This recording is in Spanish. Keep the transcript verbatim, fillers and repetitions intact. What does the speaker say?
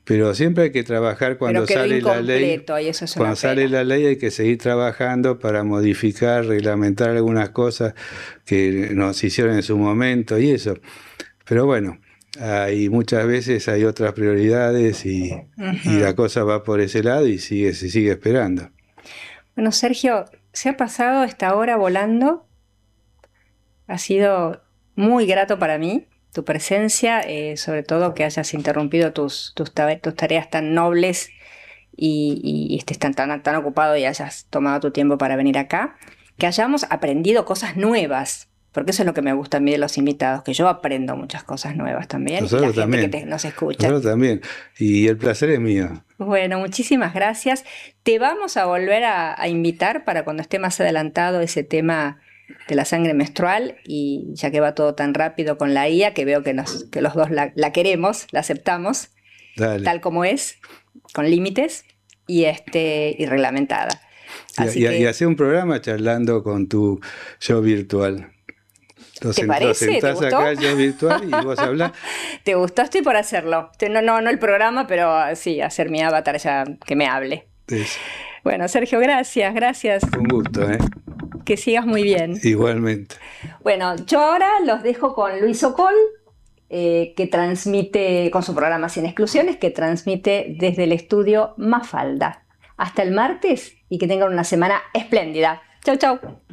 Pero siempre hay que trabajar cuando Pero quedó sale la ley. incompleto y eso es una Cuando sale pena. la ley hay que seguir trabajando para modificar, reglamentar algunas cosas que nos hicieron en su momento y eso. Pero bueno, hay muchas veces hay otras prioridades y, y la Ujú. cosa va por ese lado y sigue, se sigue esperando. Bueno, Sergio, se ha pasado esta hora volando. Ha sido muy grato para mí tu presencia, eh, sobre todo que hayas interrumpido tus, tus, ta- tus tareas tan nobles y, y estés tan, tan, tan ocupado y hayas tomado tu tiempo para venir acá. Que hayamos aprendido cosas nuevas, porque eso es lo que me gusta a mí de los invitados, que yo aprendo muchas cosas nuevas también y la Nosotros gente que también, te- nos escucha. nosotros también. Y el placer es mío. Bueno, muchísimas gracias. Te vamos a volver a, a invitar para cuando esté más adelantado ese tema de la sangre menstrual y ya que va todo tan rápido con la I A, que veo que, nos, que los dos la, la queremos, la aceptamos, Dale. tal como es, con límites y, este, y reglamentada. Y, Así y, y que, hacer un programa charlando con tu yo virtual. Lo, ¿te sent- lo parece? ¿Te sentás gustó? acá, yo virtual, y vos hablás. ¿Te gustó? Estoy por hacerlo. No, no, no el programa, pero sí, hacer mi avatar ya que me hable. Eso. Bueno, Sergio, gracias, gracias. Un gusto, ¿eh? Que sigas muy bien. Igualmente. Bueno, yo ahora los dejo con Luis Ocol, eh, que transmite, con su programa Sin Exclusiones, que transmite desde el estudio Mafalda. Hasta el martes y que tengan una semana espléndida. Chau, chau.